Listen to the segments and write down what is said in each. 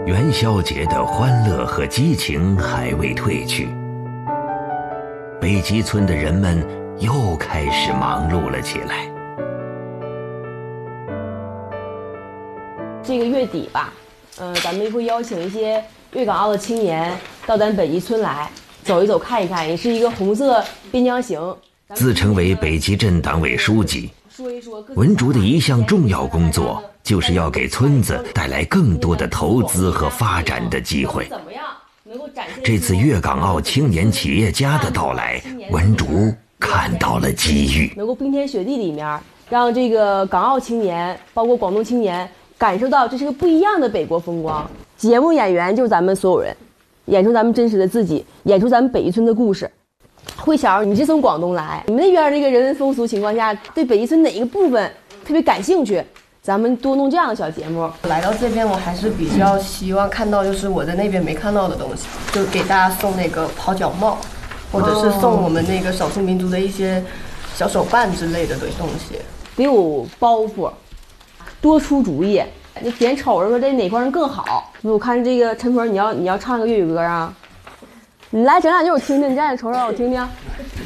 元宵节的欢乐和激情还未褪去，北极村的人们又开始忙碌了起来。 这个月底吧，咱们会邀请一些粤港澳的青年到咱北极村来走一走、看一看，也是一个红色边疆行。 自称为北极镇党委书记，文竹的一项重要工作就是要给村子带来更多的投资和发展的机会。这次粤港澳青年企业家的到来，文竹看到了机遇， 能够冰天雪地里面让这个港澳青年，包括广东青年感受到这是个不一样的北国风光。节目演员就是咱们所有人，演出咱们真实的自己，演出咱们北极村的故事。慧巧，你是从广东来，你们那边这个人文风俗情况下，对北极村哪一个部分特别感兴趣？咱们多弄这样的小节目。 来到这边，我还是比较希望看到就是我在那边没看到的东西，就给大家送那个泡脚帽，或者是送我们那个少数民族的一些小手办之类的东西。 得有包袱，多出主意。你点瞅着说这哪块人更好？我看这个陈鹏，你要唱个粤语歌啊？你来整两句我听听，你站着瞅瞅我听听。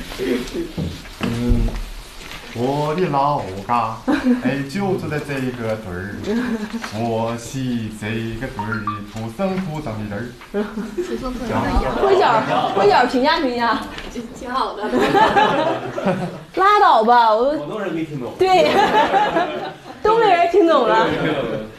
我的老家就住在这个堆儿，我是这个堆儿里土生土长的人。 慧巧评价， 挺好的。 拉倒吧，我广东人没听懂。 对，东北人听懂了。